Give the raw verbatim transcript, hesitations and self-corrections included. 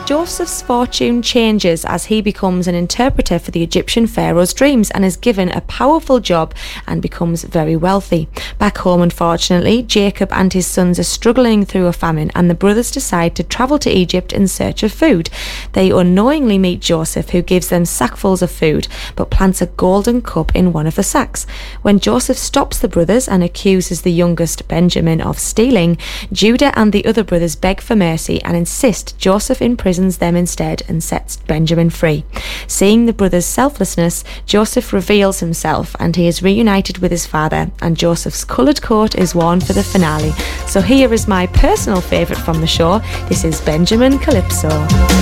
Joseph's fortune changes as he becomes an interpreter for the Egyptian pharaoh's dreams and is given a powerful job and becomes very wealthy. Back home, unfortunately, Jacob and his sons are struggling through a famine, and the brothers decide to travel to Egypt in search of food. They unknowingly meet Joseph, who gives them sackfuls of food but plants a golden cup in one of the sacks. When Joseph stops the brothers and accuses the youngest, Benjamin, of stealing, Judah and the other brothers beg for mercy and insist Joseph imprisons them instead and sets Benjamin free. Seeing the brothers' selflessness, Joseph reveals himself and he is reunited with his father, and Joseph's coloured coat is worn for the finale. So here is my personal favourite from the show. This is Benjamin Calypso.